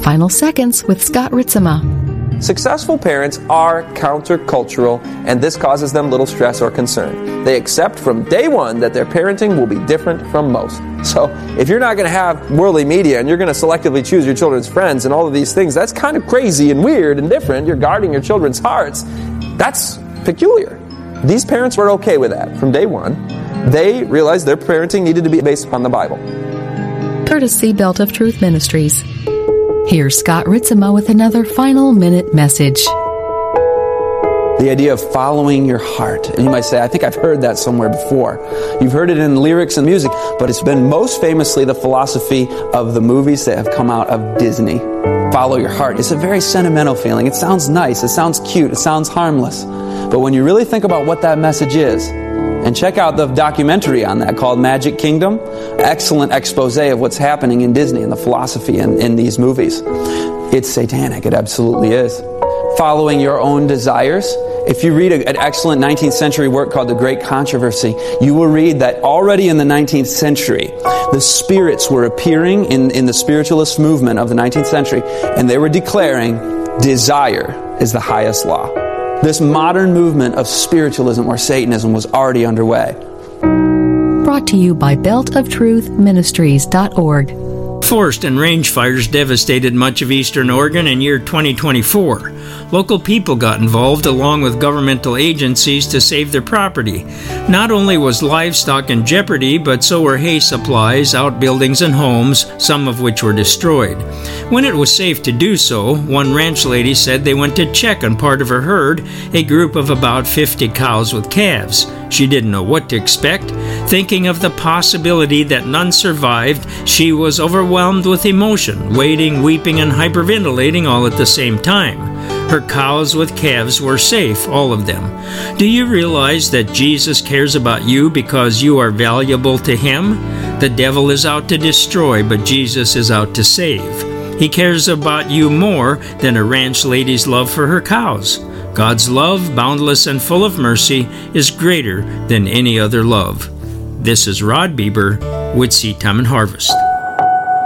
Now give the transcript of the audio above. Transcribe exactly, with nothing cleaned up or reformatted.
Final Seconds with Scott Ritzema. Successful parents are countercultural, and this causes them little stress or concern. They accept from day one that their parenting will be different from most. So if you're not going to have worldly media and you're going to selectively choose your children's friends and all of these things, that's kind of crazy and weird and different. You're guarding your children's hearts. That's peculiar. These parents were okay with that from day one. They realized their parenting needed to be based upon the Bible. Courtesy Belt of Truth Ministries. Here's Scott Ritzema with another final minute message. The idea of following your heart. And you might say, I think I've heard that somewhere before. You've heard it in lyrics and music, but it's been most famously the philosophy of the movies that have come out of Disney. Follow your heart. It's a very sentimental feeling. It sounds nice. It sounds cute. It sounds harmless. But when you really think about what that message is, and check out the documentary on that called Magic Kingdom. Excellent expose of what's happening in Disney and the philosophy in, in these movies. It's satanic. It absolutely is. Following your own desires. If you read a, an excellent nineteenth century work called The Great Controversy, you will read that already in the nineteenth century, the spirits were appearing in, in the spiritualist movement of the nineteenth century, and they were declaring desire is the highest law. This modern movement of spiritualism or Satanism was already underway. Brought to you by belt of truth ministries dot org. Forest and range fires devastated much of eastern Oregon in year twenty twenty-four. Local people got involved along with governmental agencies to save their property. Not only was livestock in jeopardy, but so were hay supplies, outbuildings, and homes, some of which were destroyed. When it was safe to do so, one ranch lady said they went to check on part of her herd, a group of about fifty cows with calves. She didn't know what to expect. Thinking of the possibility that none survived, she was overwhelmed with emotion, waiting, weeping, and hyperventilating all at the same time. Her cows with calves were safe, all of them. Do you realize that Jesus cares about you because you are valuable to Him? The devil is out to destroy, but Jesus is out to save. He cares about you more than a ranch lady's love for her cows. God's love, boundless and full of mercy, is greater than any other love. This is Rod Bieber with Seed Time and Harvest.